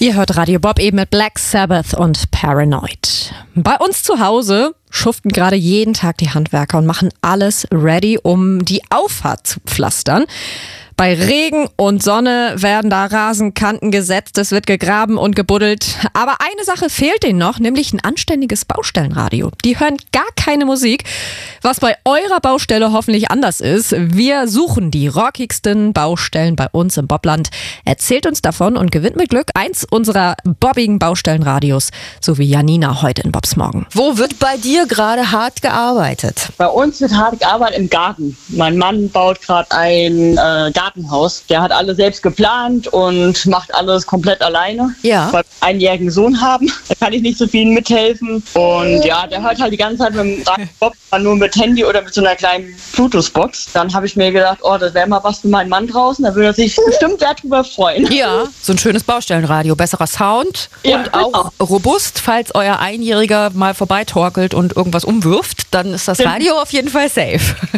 Ihr hört Radio Bob eben mit Black Sabbath und Paranoid. Bei uns zu Hause schuften gerade jeden Tag die Handwerker und machen alles ready, um die Auffahrt zu pflastern. Bei Regen und Sonne werden da Rasenkanten gesetzt, es wird gegraben und gebuddelt. Aber eine Sache fehlt denen noch, nämlich ein anständiges Baustellenradio. Die hören gar keine Musik, was bei eurer Baustelle hoffentlich anders ist. Wir suchen die rockigsten Baustellen bei uns im Bobland. Erzählt uns davon und gewinnt mit Glück eins unserer bobbigen Baustellenradios, so wie Janina heute in Bobs Morgen. Wo wird bei dir gerade hart gearbeitet? Bei uns wird hart gearbeitet im Garten. Mein Mann baut gerade ein Gartenhaus. Der hat alles selbst geplant und macht alles komplett alleine. Ja. Weil wir einen einjährigen Sohn haben, da kann ich nicht so viel mithelfen. Und ja, der hört halt die ganze Zeit mit dem Radio Bob, nur mit Handy oder mit so einer kleinen Bluetooth-Box. Dann habe ich mir gedacht, oh, das wäre mal was für meinen Mann draußen. Da würde er sich bestimmt darüber freuen. Ja, so ein schönes Baustellenradio, besserer Sound und auch robust. Falls euer Einjähriger mal vorbeitorkelt und irgendwas umwirft, dann ist das Radio auf jeden Fall safe.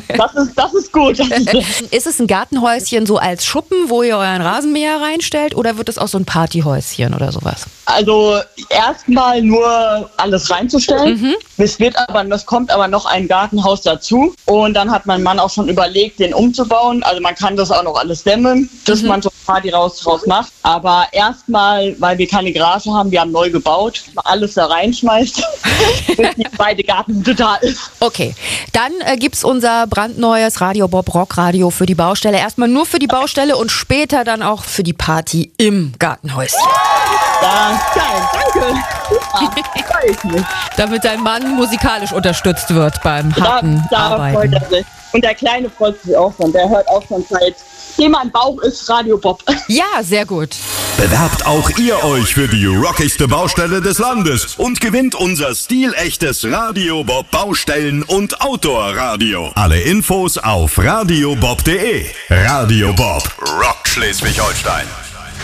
Das ist gut. Ist es ein Gartenhäuschen so als Schuppen, wo ihr euren Rasenmäher reinstellt, oder wird es auch so ein Partyhäuschen oder sowas? Also erstmal nur alles reinzustellen. Es kommt aber noch ein Gartenhaus dazu. Und dann hat mein Mann auch schon überlegt, den umzubauen. Also man kann das auch noch alles dämmen, dass man so ein Party raus macht. Aber erstmal, weil wir keine Garage haben, wir haben neu gebaut, alles da reinschmeißt, bis die zweite Gartenhütte da ist. Okay, dann gibt's unser brandneues Radio Bob Rockradio für die Baustelle. Erstmal nur für die Baustelle und später dann auch für die Party im Gartenhäuschen. Ja, geil, danke. Super, freue ich mich. Damit dein Mann musikalisch unterstützt wird beim harten Arbeiten. Freut er sich. Und der Kleine freut sich auch schon. Der hört auch schon seitdem ein Bauch ist Radio Bob. Ja, sehr gut. Bewerbt auch ihr euch für die rockigste Baustelle des Landes und gewinnt unser stilechtes Radio Bob Baustellen- und Outdoor-Radio. Alle Infos auf radiobob.de. Radio Bob, Rock Schleswig-Holstein.